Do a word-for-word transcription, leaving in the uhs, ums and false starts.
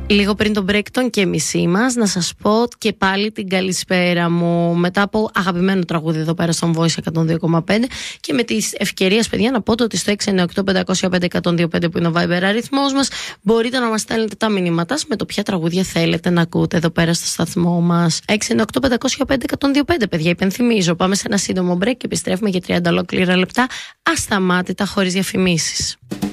Λίγο πριν τον break των και μισή μας, να σας πω και πάλι την καλησπέρα μου μετά από αγαπημένο τραγούδι εδώ πέρα στον Voice εκατόν δύο κόμμα πέντε και με τις ευκαιρίες, παιδιά, να πω το ότι στο έξι εννιά οκτώ πέντε μηδέν πέντε εκατόν δύο πέντε που είναι ο Viber αριθμός μας μπορείτε να μας στέλνετε τα μηνύματά σας με το ποια τραγούδια θέλετε να ακούτε εδώ πέρα στο σταθμό μας. έξι εννιά οκτώ πέντε μηδέν πέντε εκατόν δύο πέντε, παιδιά, υπενθυμίζω. Πάμε σε ένα σύντομο break και επιστρέφουμε για τριάντα ολόκληρα λεπτά ασταμάτητα χωρίς διαφημίσεις.